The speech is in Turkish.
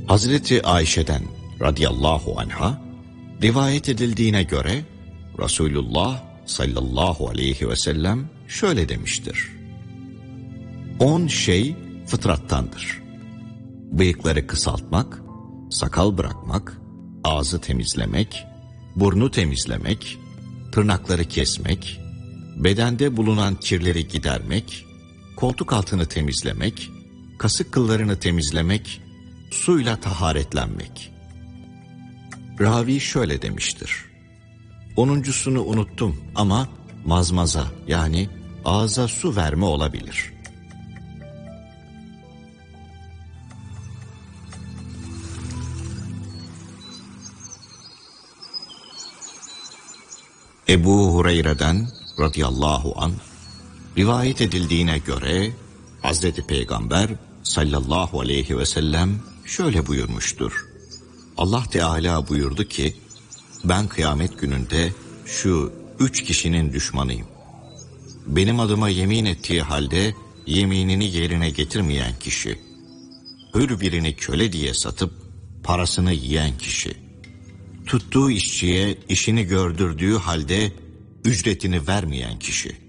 Hazreti Ayşe'den radıyallahu anha rivayet edildiğine göre Resulullah sallallahu aleyhi ve sellem şöyle demiştir: 10 şey fıtrattandır. Bıyıkları kısaltmak, sakal bırakmak, ağzı temizlemek, burnu temizlemek, tırnakları kesmek, bedende bulunan kirleri gidermek, koltuk altını temizlemek, kasık kıllarını temizlemek, suyla taharetlenmek. Ravi şöyle demiştir: 10'uncusunu unuttum ama mazmaza yani ağza su verme olabilir. Ebu Hureyre'den radıyallahu anh rivayet edildiğine göre Hazreti Peygamber sallallahu aleyhi ve sellem şöyle buyurmuştur: Allah Teala buyurdu ki, ben kıyamet gününde şu 3 kişinin düşmanıyım. Benim adıma yemin ettiği halde yeminini yerine getirmeyen kişi, hür birini köle diye satıp parasını yiyen kişi, tuttuğu işçiye işini gördürdüğü halde ücretini vermeyen kişi.